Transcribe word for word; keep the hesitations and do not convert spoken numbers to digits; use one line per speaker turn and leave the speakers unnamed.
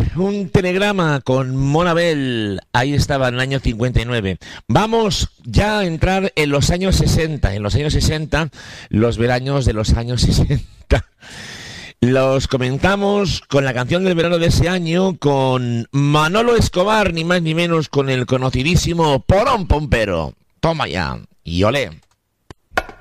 un telegrama con Monabel, ahí estaba en el año cincuenta y nueve. Vamos ya a entrar en los años sesenta, en los años sesenta, los veranos de los años sesenta. Los comentamos con la canción del verano de ese año, con Manolo Escobar, ni más ni menos con el conocidísimo Porón Pompero. Toma ya, y olé.